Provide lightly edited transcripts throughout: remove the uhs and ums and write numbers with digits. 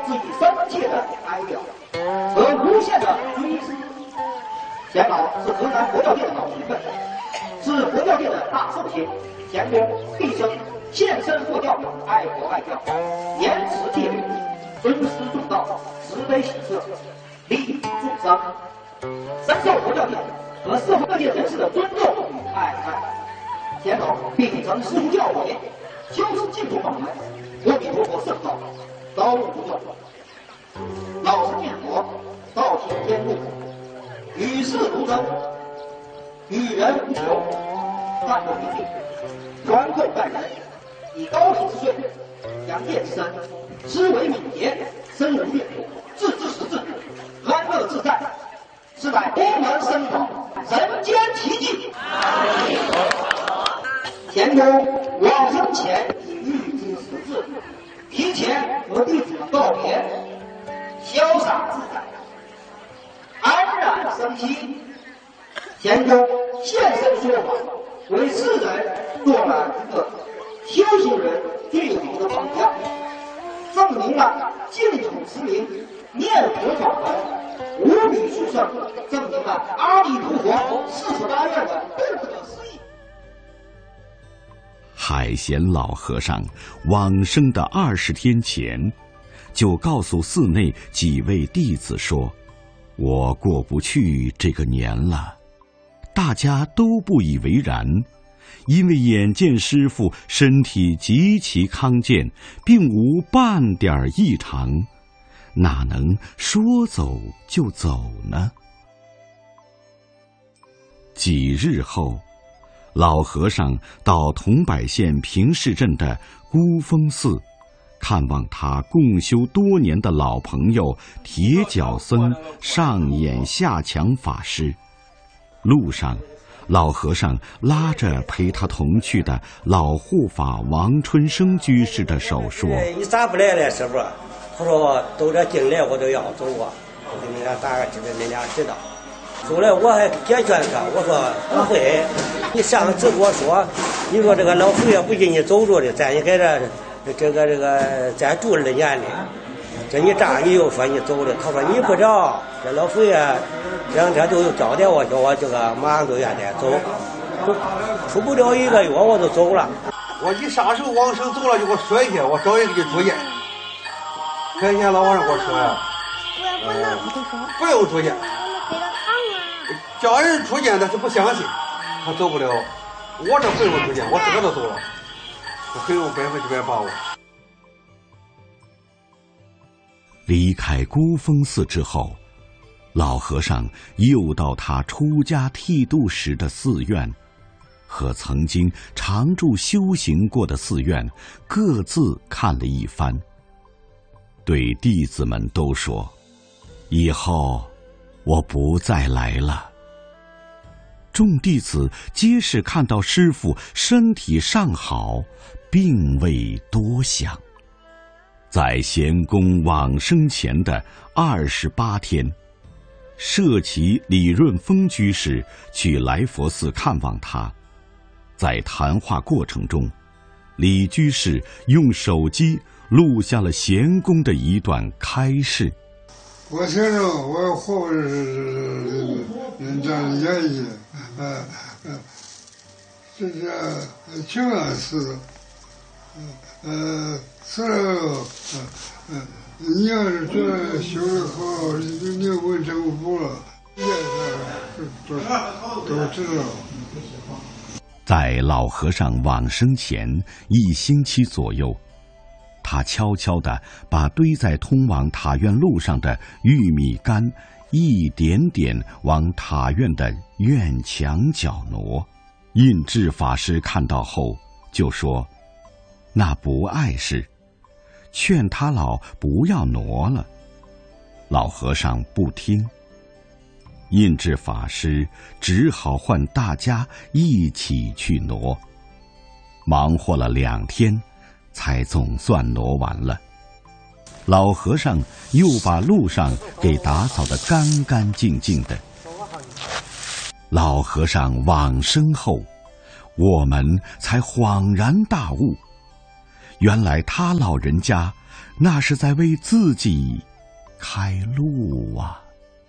自己深切的哀悼和无限的追思。钱老是河南佛教界的老前辈，是佛教界的大寿星。钱公毕生献身佛教，爱国爱教，严持戒律，尊师重道，慈悲喜舍，利益众生，深受佛教界和社会各界人士的尊重与爱戴。钱老秉承师父教诲，修持净土法门，阿弥陀佛圣道，高度不断，老实念佛，道行天路，与世无争，与人无求，淡泊平静，宽厚待人，以高品之税，扬业之身，思维敏捷，身无变故，自知实质，安乐自在，是乃功能深广，人间奇迹。钱公往生前已预知时至，提前和弟子们告别，潇洒自在，安然生息。钱公现身说法，为世人做了一个修行人最好的榜样，证明了净土持名念佛法门无比殊胜，证明了阿弥陀佛48愿的不可思议。 海贤老和尚往生的20天前，就告诉寺内几位弟子说：“我过不去这个年了。”大家都不以为然，因为眼见师父身体极其康健，并无半点异常，哪能说走就走呢？几日后，老和尚到桐柏县平市镇的孤峰寺，看望他共修多年的老朋友铁脚僧上眼下强法师。路上，老和尚拉着陪他同去的老护法王春生居士的手说：“ 你咋不来了，师傅？”他说：“都这进来我都要走啊，我给你俩打个知道，你俩知道。”后来我还解劝他，我说不会，你上次跟我说，你说这个老佛爷不给你走着的，在你在这个再住2年的，这你这你又说你走了，他说你不知道，这老佛爷2天都有交代我，叫我这个马上都愿意走，出不了1个月我就走了。 我你啥时候往生走了就给我说一下，我找人给你住院。看见老和尚给我说呀，不用住院，叫人住院他是不相信，他走不了。我这不用住院，我自个都走了，我很有100%把握。 离开孤峰寺之后，老和尚又到他出家剃度时的寺院，和曾经常住修行过的寺院各自看了一番，对弟子们都说：“以后我不再来了。”众弟子皆是看到师父身体尚好，并未多想。在贤公往生前的28天，舍其李润峰居士去来佛寺看望他。在谈话过程中，李居士用手机录下了贤公的一段开示：“ 我承认我活着是这样演绎，这是情感事，死了，你要是觉得修得好，你问政府了，都知道。” 在老和尚往生前1星期左右，他悄悄地把堆在通往塔院路上的玉米杆一点点往塔院的院墙角挪。印智法师看到后就说：“那不碍事，劝他老不要挪了。”老和尚不听，印智法师只好唤大家一起去挪，忙活了2天，才总算挪完了。老和尚又把路上给打扫得干干净净的。老和尚往生后，我们才恍然大悟， 原来他老人家那是在为自己开路啊。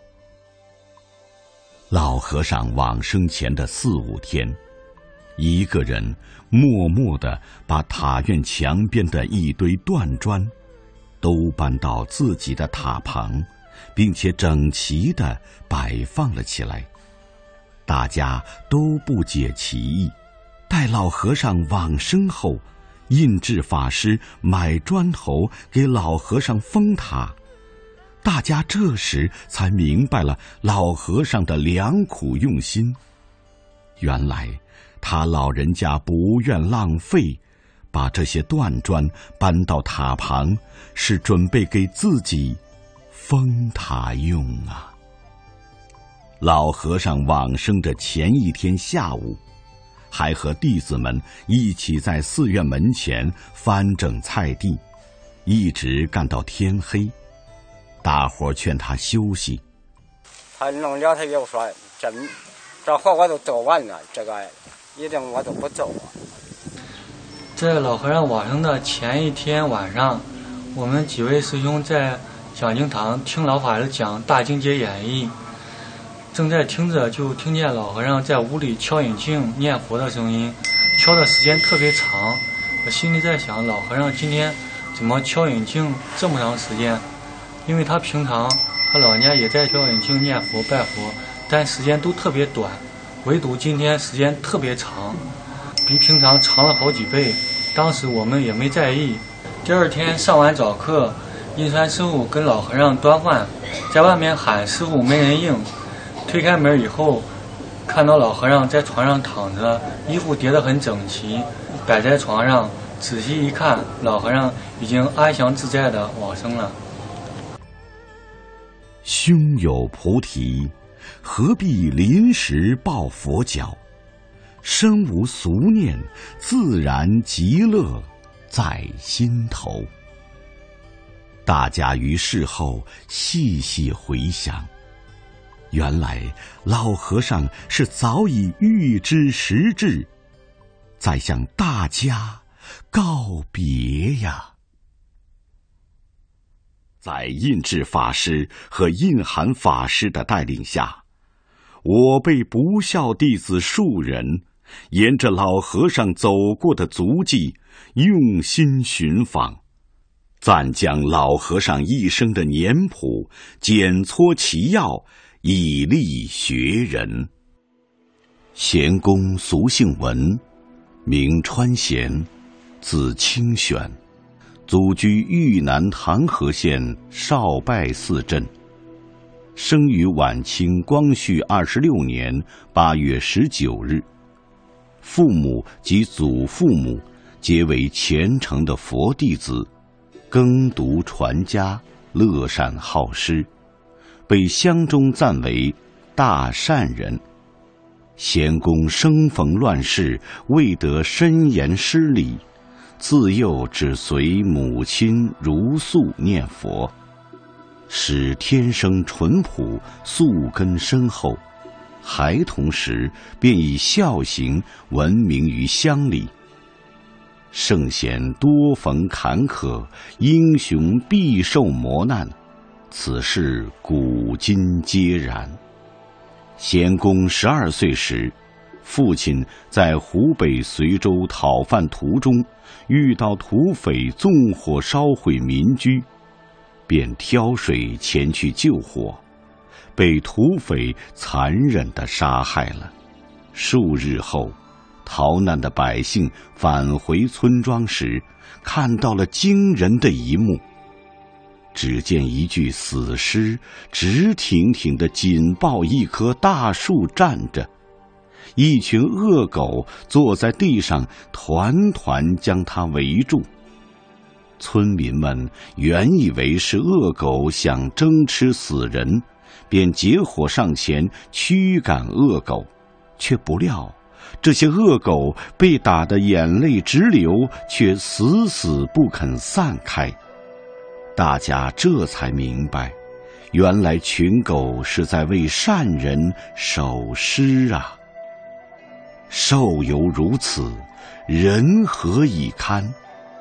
老和尚往生前的4、5天，一个人默默地把塔院墙边的一堆断砖都搬到自己的塔旁，并且整齐地摆放了起来。大家都不解其意。待老和尚往生后，印智法师买砖头给老和尚封塔，大家这时才明白了老和尚的良苦用心。原来他老人家不愿浪费，把这些断砖搬到塔旁，是准备给自己封塔用啊。老和尚往生的前一天下午，还和弟子们一起在寺院门前翻整菜地，一直干到天黑。大伙劝他休息， 他弄了，他又说这活我都做完了，这个一定我都不走啊。 在老和尚往生的前一天晚上，我们几位师兄在讲经堂听老法师讲《大经解演义》，正在听着，就听见老和尚在屋里敲引磬念佛的声音，敲的时间特别长。我心里在想，老和尚今天怎么敲引磬这么长时间？因为他平常他老人家也在敲引磬念佛拜佛，但时间都特别短，唯独今天时间特别长，比平常长了好几倍。当时我们也没在意。第二天上完早课，印川师傅跟老和尚端饭，在外面喊师傅没人应。推开门以后，看到老和尚在床上躺着，衣服叠得很整齐，摆在床上。仔细一看，老和尚已经安详自在地往生了。 胸有菩提，何必临时抱佛脚？身无俗念，自然极乐在心头。大家于事后细细回想，原来老和尚是早已预知时至，在向大家告别呀。在印智法师和印涵法师的带领下，我辈不孝弟子数人沿着老和尚走过的足迹用心寻访，暂将老和尚一生的年谱检撮其要，以利学人。贤公俗姓文，名川贤，字清玄，祖居豫南唐河县少拜寺镇，生于晚清光绪26年8月19日。父母及祖父母皆为虔诚的佛弟子，耕读传家，乐善好施，被乡中赞为大善人。贤公生逢乱世，未得深研师礼，自幼只随母亲如素念佛，使天生淳朴，素根深厚。孩童时便以孝行闻名于乡里。圣贤多逢坎坷，英雄必受磨难，此事古今皆然。贤公12岁时，父亲在湖北随州讨饭途中遇到土匪纵火烧毁民居，便挑水前去救火，被土匪残忍地杀害了。数日后，逃难的百姓返回村庄时，看到了惊人的一幕。只见一具死尸直挺挺地紧抱一棵大树站着，一群恶狗坐在地上团团将它围住。村民们原以为是恶狗想争吃死人，便结伙上前驱赶恶狗，却不料这些恶狗被打得眼泪直流，却死死不肯散开。大家这才明白，原来群狗是在为善人守尸啊。兽犹如此，人何以堪？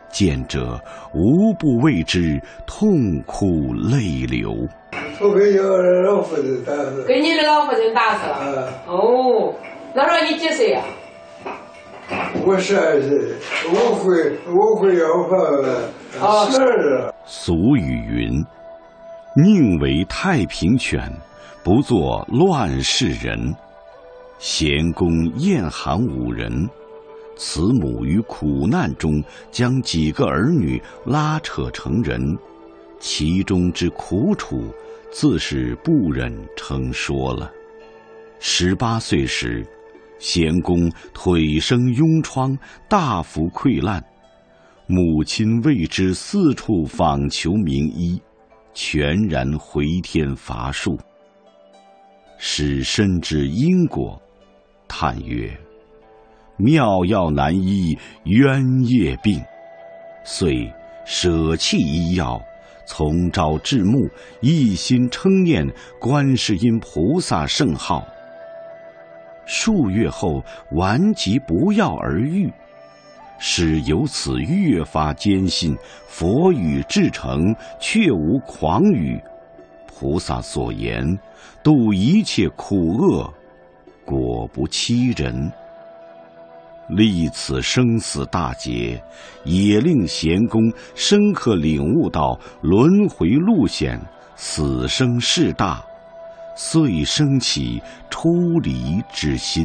见者无不为之痛哭泪流。 我给你老夫人打死。 给你的老夫人打死了。哦，那时候你几岁呀？ 我12岁，我会要饭12了。 俗语云：“宁为太平犬，不做乱世人。”贤公晏含5人，慈母于苦难中将几个儿女拉扯成人，其中之苦楚，自是不忍称说了。18岁时，贤公腿生痈疮，大幅溃烂，母亲为之四处访求名医，全然回天乏术。使深知因果，叹曰：“妙药难医冤业病。”遂舍弃医药，从朝至暮，一心称念观世音菩萨圣号。数月后，顽疾不药而愈，使由此越发坚信佛语至诚，确无诳语。菩萨所言，度一切苦厄，果不欺人。历此生死大劫，也令贤公深刻领悟到轮回路险，死生事大，遂生起出离之心。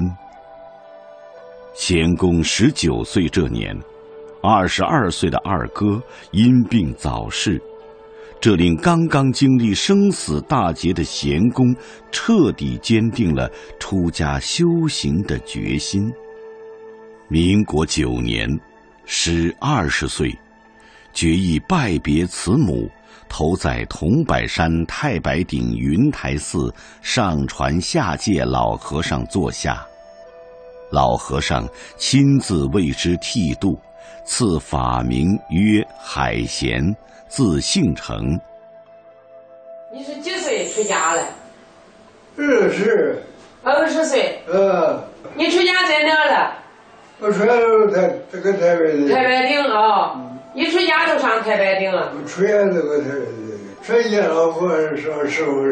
贤公19岁这年，22岁的二哥因病早逝，这令刚刚经历生死大劫的贤公彻底坚定了出家修行的决心。民国9年，时20岁，决意拜别慈母，投在桐柏山太白顶云台寺上传下界老和尚座下。老和尚亲自为之剃度，赐法名曰海贤，字姓成。 你是几岁出家了 20 岁。你出家在哪了？ 我出家都这个太白顶。 太白顶啊！你出家都上太白顶了？ 我出家这个太白顶，出家老和尚师傅。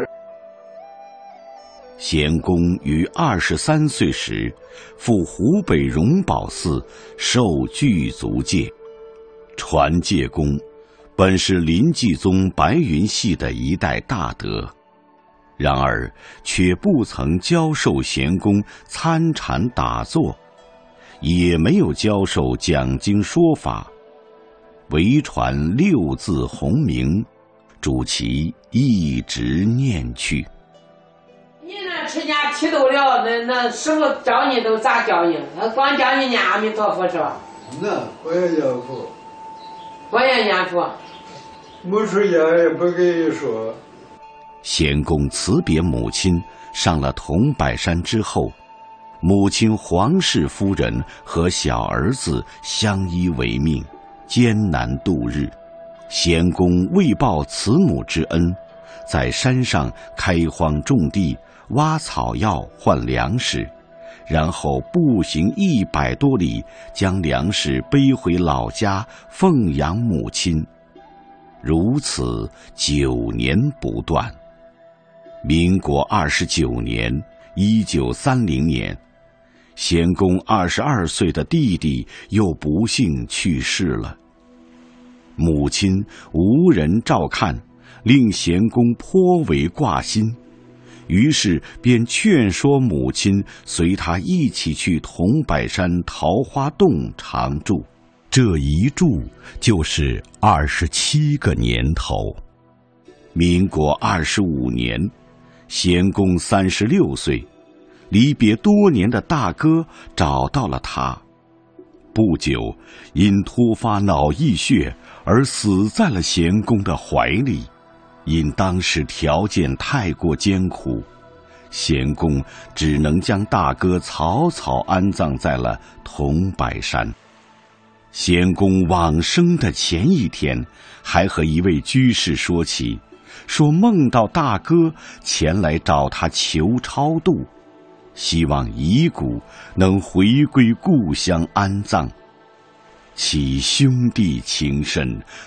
贤公于23岁时，赴湖北荣宝寺受具足戒。传戒公本是临济宗白云系的一代大德，然而却不曾教授贤公参禅打坐，也没有教授讲经说法，唯传6字洪名，主其一直念去。 你那出家剃度了，那师傅教你都咋教你？他光教你念阿弥陀佛是吧？ 那我也念佛。 我也念佛。 没出家也不跟你说。 贤公辞别母亲，上了桐柏山之后，母亲黄氏夫人和小儿子相依为命，艰难度日。贤公为报慈母之恩，在山上开荒种地，挖草药换粮食，然后步行100多里，将粮食背回老家奉养母亲。如此9年不断。民国29年，1930年，贤公22岁的弟弟又不幸去世了。母亲无人照看，令贤公颇为挂心，于是便劝说母亲随他一起去桐柏山桃花洞常住。这一住就是27个年头。民国25年，贤公36岁，离别多年的大哥找到了他，不久因突发脑溢血而死在了贤公的怀里。因当时条件太过艰苦，贤公只能将大哥草草安葬在了桐柏山。贤公往生的前一天，还和一位居士说起，说梦到大哥前来找他求超度，希望遗骨能回归故乡安葬。 其兄弟情深，